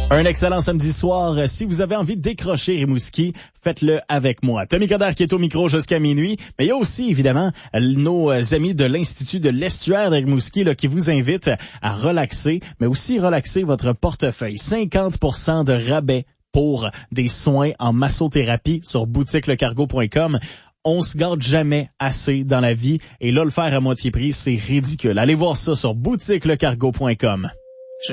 Un excellent samedi soir. Si vous avez envie de décrocher Rimouski, faites-le avec moi. Tommy Coderre qui est au micro jusqu'à minuit. Mais il y a aussi, évidemment, nos amis de l'Institut de l'Estuaire de Rimouski là, qui vous invitent à relaxer, mais aussi relaxer votre portefeuille. 50% de rabais pour des soins en massothérapie sur boutiquelecargo.com. On se garde jamais assez dans la vie. Et là, le faire à moitié prix, c'est ridicule. Allez voir ça sur boutiquelecargo.com.